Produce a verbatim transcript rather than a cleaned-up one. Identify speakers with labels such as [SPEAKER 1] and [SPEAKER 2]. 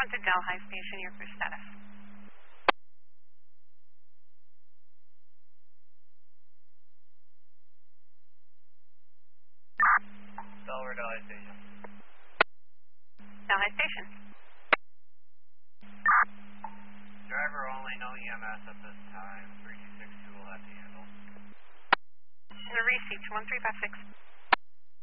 [SPEAKER 1] to Delhi Station, your crew status.
[SPEAKER 2] Delaware, Delhi Station.
[SPEAKER 1] Delhi Station.
[SPEAKER 2] Driver only, no E M S at this time. three two six two will have to handle.
[SPEAKER 1] The receipt, one three five six.